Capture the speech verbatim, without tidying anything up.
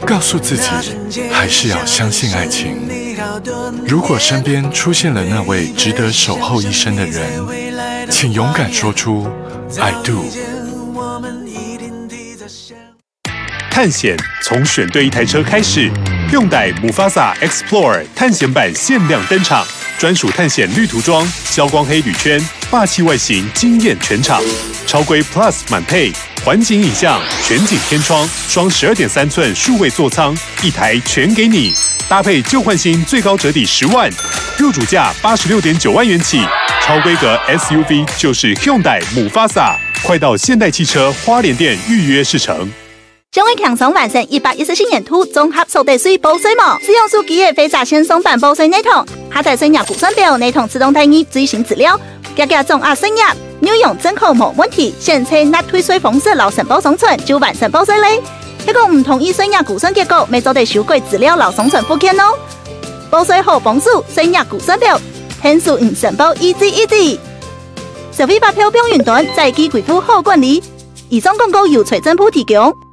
告诉自己，还是要相信爱情。如果身边出现了那位值得守候一生的人，请勇敢说出 I do。 探险从选对一台车开始，用代 Mufasa Explorer 探险版限量登场，专属探险绿涂装，消光黑铝圈，霸气外形惊艳全场。超规 Plus 满配，环景影像，全景天窗，双十二点三寸数位座舱，一台全给你。搭配旧换新，最高折抵十万，入主价八十六点九万元起。超规格 S U V 就是 Hyundai Mufasa， 快到现代汽车花莲店预约试乘。 将会强松完成一百一十四年度综合所得税报税网，使用手机的非查轻松版报税系统，下载税额估算表，系统自动提议最新资料，加加总额税额，内容正确无问题，选择纳退税方式留申报生存就完成报税嘞。一个唔同意税额估算结果，未做地修改资料留生存附件哦。报税好帮助，税额估算表，天数唔申报 easy easy。消费发票并云端，在机贵府好管理。以上广告由财政部提供。